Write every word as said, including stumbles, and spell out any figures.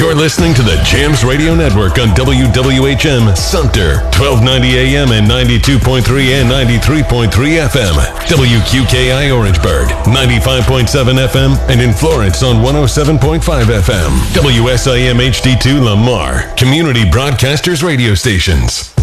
You're listening to the Jams Radio Network on W W H M Sumter, twelve ninety A M and ninety-two point three and ninety-three point three F M. W Q K I Orangeburg, ninety-five point seven F M, and in Florence on one oh seven point five F M. W S I M H D two Lamar, Community Broadcasters Radio Stations.